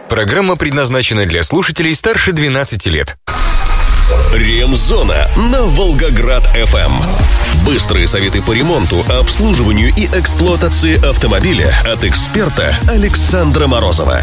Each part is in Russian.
Программа предназначена для слушателей старше 12 лет. Ремзона на Волгоград-ФМ. Быстрые советы по ремонту, обслуживанию и эксплуатации автомобиля от эксперта Александра Морозова.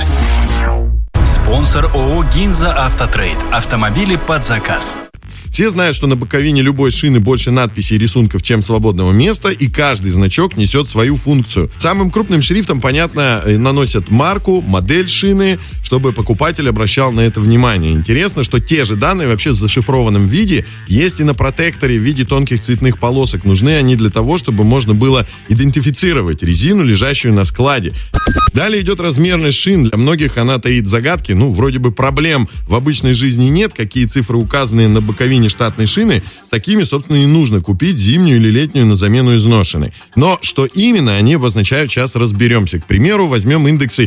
Спонсор ООО «Гинза Автотрейд». Автомобили под заказ. Все знают, что на боковине любой шины больше надписей и рисунков, чем свободного места, и каждый значок несет свою функцию. Самым крупным шрифтом, понятно, наносят марку, модель шины, чтобы покупатель обращал на это внимание. Интересно, что те же данные вообще в зашифрованном виде есть и на протекторе в виде тонких цветных полосок. Нужны они для того, чтобы можно было идентифицировать резину, лежащую на складе. Далее идет размерность шин. Для многих она таит загадки. Вроде бы проблем в обычной жизни нет. Какие цифры указаны на боковине штатной шины, с такими, собственно, и нужно купить зимнюю или летнюю на замену изношенной. Но что именно они обозначают, сейчас разберемся. К примеру, возьмем индексы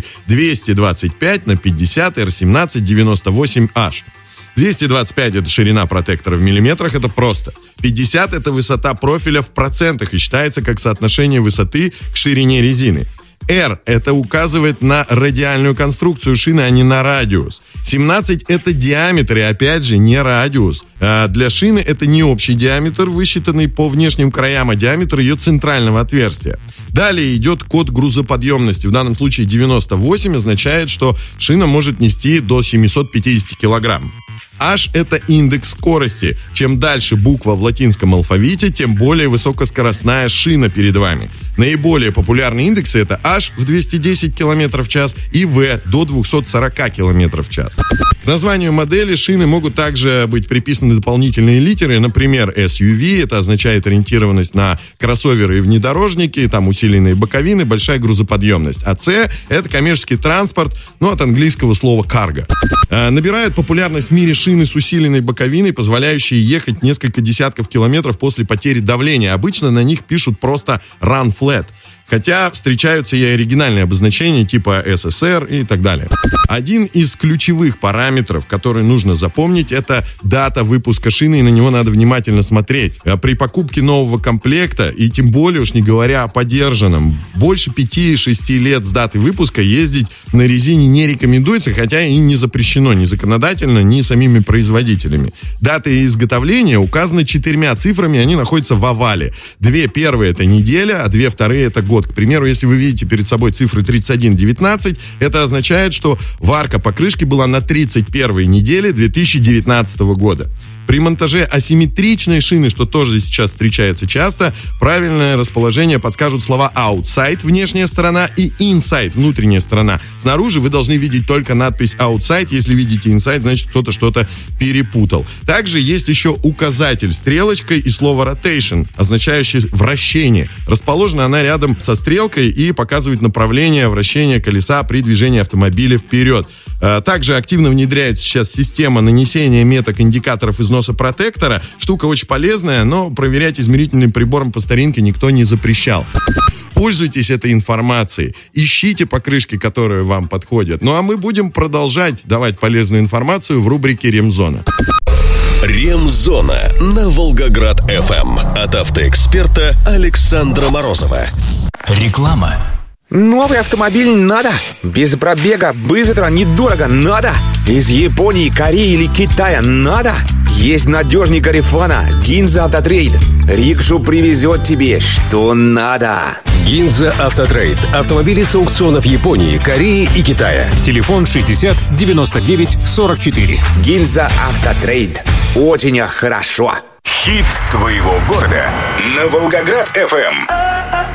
225 на 50 R17 98H. 225 – это ширина протектора в миллиметрах, это просто. 50 – это высота профиля в процентах и считается как соотношение высоты к ширине резины. R – это указывает на радиальную конструкцию шины, а не на радиус. 17 – это диаметр, и опять же не радиус. Для шины это не общий диаметр, высчитанный по внешним краям, а диаметр ее центрального отверстия. Далее идет код грузоподъемности. В данном случае 98 означает, что шина может нести до 750 килограмм. H – это индекс скорости. Чем дальше буква в латинском алфавите, тем более высокоскоростная шина перед вами. Наиболее популярные индексы – это H в 210 км в час и V до 240 км в час. К названию модели шины могут также быть приписаны дополнительные литеры. Например, SUV – это означает ориентированность на кроссоверы и внедорожники, там усиленные боковины, большая грузоподъемность. А C – это коммерческий транспорт, от английского слова cargo. Набирают популярность в мире шины с усиленной боковиной, позволяющие ехать несколько десятков километров после потери давления. Обычно на них пишут просто run flat. Хотя встречаются и оригинальные обозначения типа СССР и так далее. Один из ключевых параметров, который нужно запомнить, это дата выпуска шины, и на него надо внимательно смотреть. При покупке нового комплекта, и тем более уж не говоря о подержанном, больше 5-6 лет с даты выпуска ездить на резине не рекомендуется, хотя и не запрещено ни законодательно, ни самими производителями. Даты изготовления указаны 4 цифрами, они находятся в овале. 2 первые – это неделя, а 2 вторые – это год. К примеру, если вы видите перед собой цифры 31-19, это означает, что варка покрышки была на 31-й неделе 2019 года. При монтаже асимметричной шины, что тоже сейчас встречается часто, правильное расположение подскажут слова outside – внешняя сторона, и inside – внутренняя сторона. Снаружи вы должны видеть только надпись outside. Если видите inside, значит кто-то что-то перепутал. Также есть еще указатель стрелочкой и слово rotation, означающее вращение. Расположена она рядом со стрелкой и показывает направление вращения колеса при движении автомобиля вперед. Также активно внедряется сейчас система нанесения меток индикаторов износа протектора. Штука очень полезная, но проверять измерительным прибором по старинке никто не запрещал. Пользуйтесь этой информацией, ищите покрышки, которые вам подходят. А мы будем продолжать давать полезную информацию в рубрике «Ремзона». Ремзона на Волгоград-ФМ от автоэксперта Александра Морозова. Реклама. Новый автомобиль надо? Без пробега, быстро, недорого надо? Из Японии, Кореи или Китая надо? Есть надежный Гарифана, Гинза Автотрейд. Рикшу привезет тебе, что надо. Гинза Автотрейд. Автомобили с аукционов Японии, Кореи и Китая. Телефон 60 99 44. Гинза Автотрейд. Очень хорошо. Хит твоего города на Волгоград-ФМ.